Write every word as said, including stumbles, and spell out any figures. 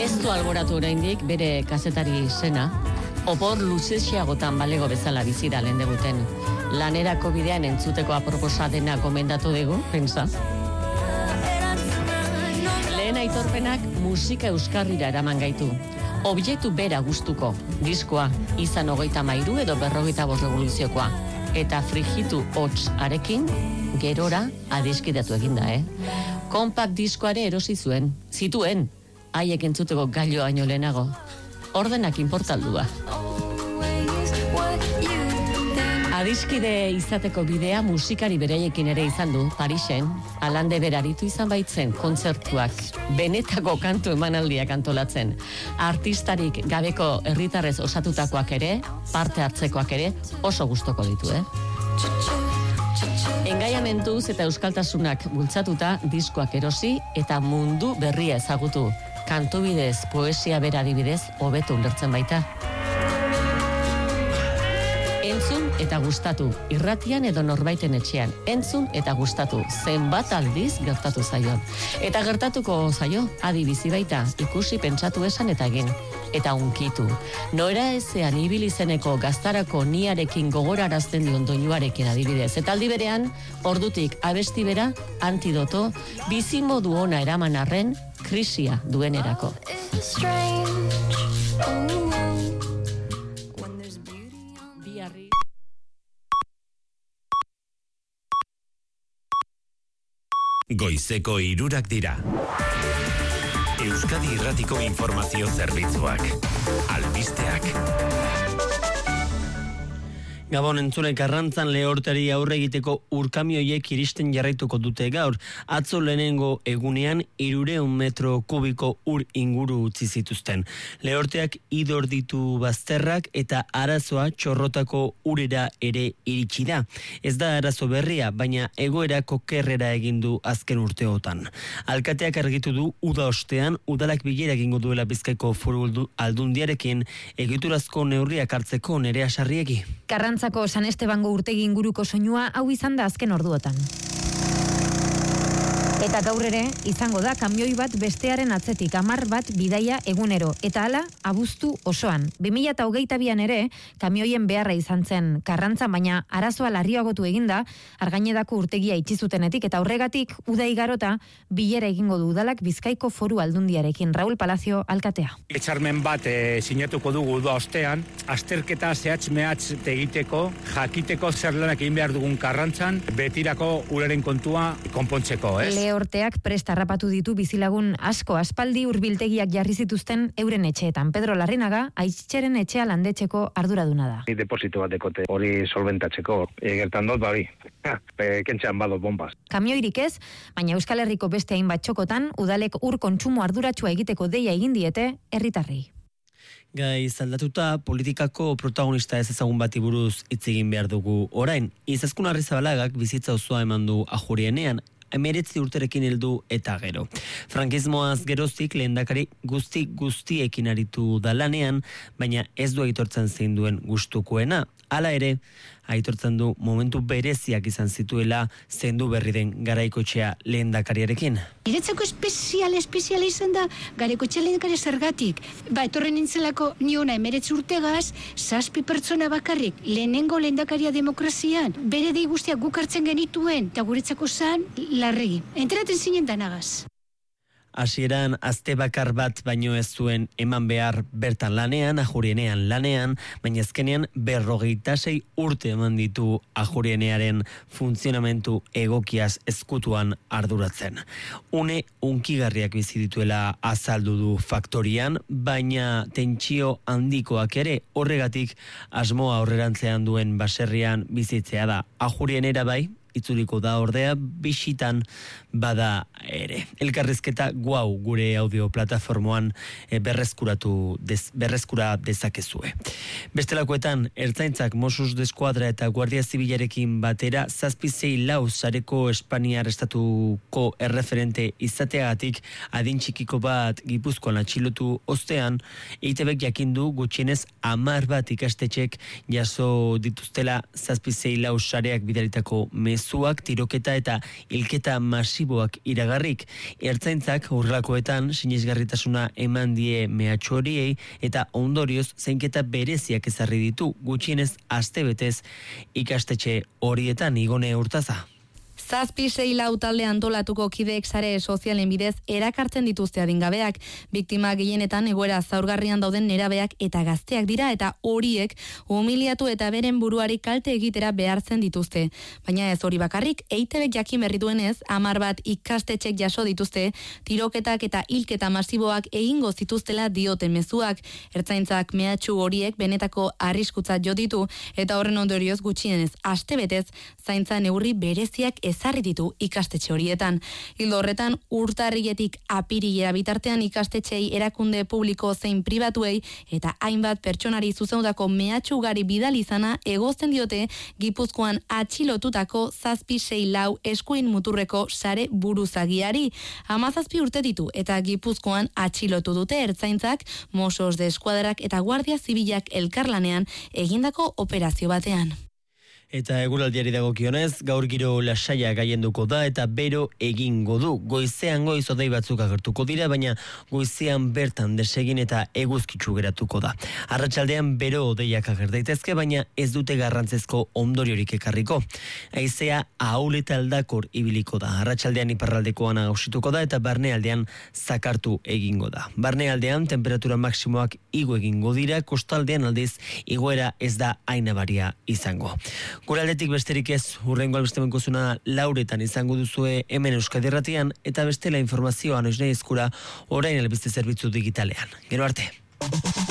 Ez du alboratu oraindik bere kazetari zena, opor luzexiagotan balego bezala bizi da lehen deguten. Lanerako bidean entzuteko aproposa dena gomendatu dugu, pensa. Lehen aitorpenak musika euskarrira eraman gaitu. Objektu bera gustuko, diskoa, izan hogeita mairu edo berrogeita bost revoluziokoa. Eta frigitu hots arekin, gerora adiskidatu eginda, eh? Compact diskoare erosi zuen, zituen, haiek entzuteko gailoa baino lehenago. Ordenak inportaldua. Adiskide izateko bidea musikari bereiekin ere izan du, Parisen, alande beraritu izan baitzen kontzertuak, benetako kantu emanaldiak antolatzen. Artistarik gabeko herritarrez osatutakoak ere, parte hartzekoak ere, oso gustoko ditu, eh? Engaiamentuz eta euskaltasunak bultzatuta diskoak erosi eta mundu berria ezagutu. Kantu bidez, poesia bera adibidez, hobeto ulertzen baita. Entzun eta gustatu, irratian edo norbaiten etxean. Entzun eta gustatu, zenbat aldiz gertatu zaion. Eta gertatuko zaio, adi bizi baita, ikusi pentsatu esan eta egin. Eta unkitu. Noera ezean ibilizeneko gaztarako niarekin gogorarazten dion doinuarekin adibidez. Eta aldi berean, ordutik abesti bera, antidoto, bizimodu ona eraman arren, krisia duenerako. Goizeko hirurak dira. Euskadi Irratiko Informazio Zerbitzuak. Albisteak. Gabon entzule, Karrantzan lehortari aurre egiteko urkamioiek iristen jarraituko dute gaur. Atzo lehenengo egunean hirureun metro kubiko ur inguru utzi zituzten. Lehorteak idor ditu bazterrak eta arazoa txorrotako urera ere iritsi da. Ez da arazo berria, baina egoera kokerrera egin du azken urteotan. Alkateak argitu du uda ostean udalak bilera egingo duela Bizkaiko Foru Aldundiarekin egiturazko neurriak hartzeko Nerea Sarriegi. Karrantzako San Estebango urtegi inguruko soinua hau izan da azken orduotan. Eta gaur ere, izango da kamioi bat bestearen atzetik, hamar bat bidaia egunero, eta hala, abuztu osoan. bi mila hogeita bian ere, kamioien beharra izan zen Karrantzan, baina arazoa larriagotu eginda, Argainedako urtegia itxizutenetik, eta horregatik, uda igarota, bilera egingo du udalak Bizkaiko Foru Aldundiarekin. Raúl Palacio, alkatea. Hitzarmen bat e, sinatuko dugu uda ostean, azterketa zehatz mehatz egiteko, jakiteko zer lanak egin behar dugun Karrantzan, betirako uraren kontua konpontzeko, ez? Lehorteak prest harrapatu ditu bizilagun asko, aspaldi hurbiltegiak jarri zituzten euren etxeetan. Pedro Larrinaga, Aitzeren etxea landetxeko arduraduna da. Deposito bat dekote hori solventatzeko, egertan dut, bari, kentxean bado bombaz. Kamioirik ez, baina Euskal Herriko beste hainbat txokotan, udalek ur kontsumo arduratsua egiteko deia egin diete herritarrei. Gai zaldatuta, politikako protagonista ez ezagun bati buruz hitz egin behar dugu orain. Izaskun Arrizabalagak bizitza osoa eman du Ajurienean, emeretzi urterekin heldu eta gero. Frankismoaz geroztik lehendakari guzti guztiekin aritu da lanean, baina ez du aitortzen zein duen gustukoena. Hala ere, aitortzen du momentu bereziak izan zituela zendu berri den Garaikoetxea lehendakariarekin. Niretzako espezial, espeziala izan da Garaikoetxea lehendakari zergatik. Ba, etorren nintzelako niona emeretzi urtegaz, zazpi pertsona bakarrik, lehenengo lehendakaria demokrazian, bere dei guztiak guk hartzen genituen, eta guretzako zan, larregi. Enteraten zinen danagaz. Hasieran azte bakar bat baino ez zuen eman behar bertan lanean, Ajurienean lanean, baina azkenean berrogeita sei urte eman ditu Ajurienearen funtzionamentu egokiaz ezkutuan arduratzen. Une unkigarriak bizi dituela azaldu du faktorian, baina tentsio handikoak ere horregatik asmoa aurrerantzean duen baserrian bizitzea da. Ajurienera bai, itzuliko da ordea, bisitan bada ere. Elkarrizketa guau gure audio plataformoan e, berreskuratu dez, berreskura dezakezue. Bestelakoetan, Ertzaintzak Mossos d'Eskuadra eta Guardia Zibilarekin batera zazpi sei lau sareko Espainiar estatuko erreferente izateagatik adin txikiko bat Gipuzkoan atxilotu ostean, E I T Bek jakindu gutxienez hamar bat ikastetxek jaso dituztela zazpi sei lau sareak bidalitako mezu mezuak, tiroketa eta hilketa masiboak iragarrik. Ertzaintzak horrelakoetan sinesgarritasuna eman die mehatxu horiei eta ondorioz zeinketa bereziak ezarri ditu, gutxienez astebetez ikastetxe horietan. Igone Urtaza. Zazpi sei lau talde antolatuko kideek sare sozialen bidez erakartzen dituzte adingabeak. Biktima gehienetan egoera zaurgarrian dauden nerabeak eta gazteak dira eta horiek humiliatu eta beren buruari kalte egitera behartzen dituzte. Baina ez hori bakarrik, E I T Bek jakin berri duenez, hamar bat ikastetxek jaso dituzte, tiroketak eta hilketa masiboak egingo zituztela dioten mezuak. Ertzaintzak mehatxu horiek benetako arriskutzat jo ditu eta horren ondorioz gutxienez astebetez zaintza neurri bereziak ezarri ditu ikastetxe horietan. Ildo horretan, urtarriletik apirilera bitartean ikastetxei, erakunde publiko zein pribatuei eta hainbat pertsonari zuzendutako mehatxu ugari bidali izana egozten diote Gipuzkoan atxilotutako zazpi sei lau eskuin muturreko sare buruzagiari. Hamazazpi urte ditu eta Gipuzkoan atxilotu dute ertzaintzak, Mossos de Eskuadrak eta Guardia Zibilak elkarlanean egindako operazio batean. Eta eguraldiari dagokionez, gaur giro lasaia gaienduko da eta bero egingo du. Goizean goiz hodei batzuk agertuko dira, baina goizean bertan desegin eta eguzkitsu geratuko da. Arratsaldean bero hodeiak ager daitezke, baina ez dute garrantzezko ondoriorik ekarriko. Haizea ahul eta aldakor ibiliko da. Arratsaldean iparraldekoan nausituko da eta barnealdean zakartu egingo da. Barnealdean temperatura maksimoak igo egingo dira, kostaldean aldiz igoera ez da ainabaria izango. Gure aldetik besterik ez, hurrengo albestemenkozuna lauretan izango duzue hemen Euskadi Irratian eta bestela informazioa noiz nahi eskura orain albiste zerbitzu digitalean. Gero arte.